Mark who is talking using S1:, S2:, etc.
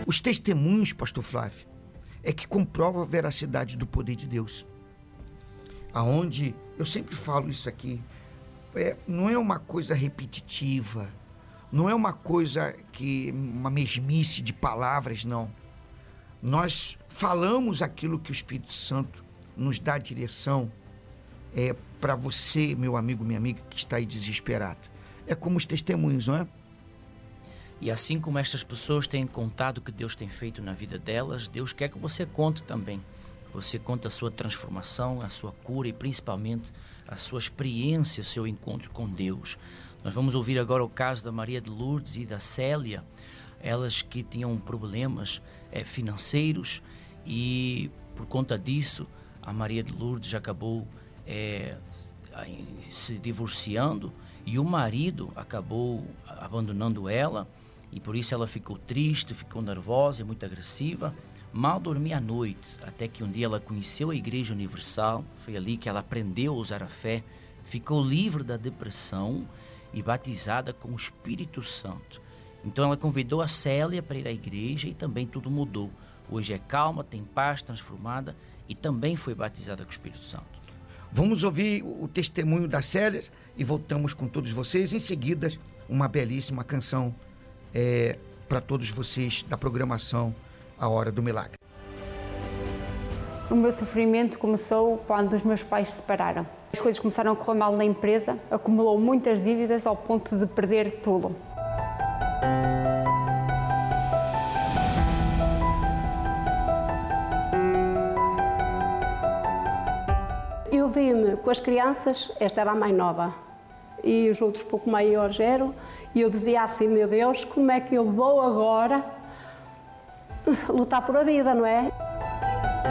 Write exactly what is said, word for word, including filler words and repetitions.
S1: Os testemunhos, pastor Flávio, é que comprova a veracidade do poder de Deus. Aonde, eu sempre falo isso aqui, é, não é uma coisa repetitiva, não é uma coisa que, uma mesmice de palavras, não. Nós falamos aquilo que o Espírito Santo nos dá direção, é, para você, meu amigo, minha amiga, que está aí desesperado. É como os testemunhos, não é?
S2: E assim como estas pessoas têm contado o que Deus tem feito na vida delas, Deus quer que você conte também. Você conta a sua transformação, a sua cura e principalmente a sua experiência, o seu encontro com Deus. Nós vamos ouvir agora o caso da Maria de Lourdes e da Célia, elas que tinham problemas é, financeiros e por conta disso a Maria de Lourdes acabou é, se divorciando e o marido acabou abandonando ela e por isso ela ficou triste, ficou nervosa e muito agressiva. Mal dormia à noite, até que um dia ela conheceu a Igreja Universal, foi ali que ela aprendeu a usar a fé, ficou livre da depressão e batizada com o Espírito Santo. Então ela convidou a Célia para ir à igreja e também tudo mudou. Hoje é calma, tem paz, transformada e também foi batizada com o Espírito Santo.
S1: Vamos ouvir o testemunho da Célia e voltamos com todos vocês. Em seguida, uma belíssima canção é, para todos vocês da programação A Hora do Milagre.
S3: O meu sofrimento começou quando os meus pais se separaram. As coisas começaram a correr mal na empresa, acumulou muitas dívidas ao ponto de perder tudo. Eu vi-me com as crianças, esta era a mais nova, e os outros pouco maiores eram, e eu dizia assim, meu Deus, como é que eu vou agora lutar por a vida, não é?